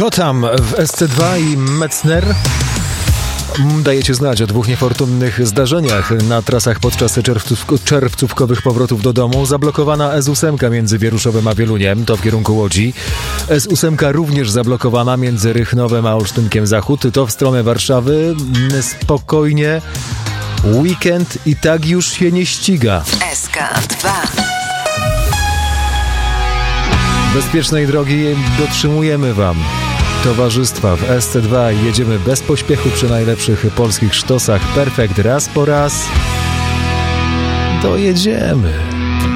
Gotham w SC2 i Metzner. Dajecie znać o dwóch niefortunnych zdarzeniach na trasach podczas czerwcówkowych powrotów do domu. Zablokowana S8 między Wieruszowem a Wieluniem, to w kierunku Łodzi. S8 również zablokowana między Rychnowem a Olsztynkiem Zachód, to w stronę Warszawy. Spokojnie, weekend i tak już się nie ściga. SK2. Bezpiecznej drogi dotrzymujemy Wam. Towarzystwa w SC2 i jedziemy bez pośpiechu przy najlepszych polskich sztosach. Perfekt, raz po raz dojedziemy.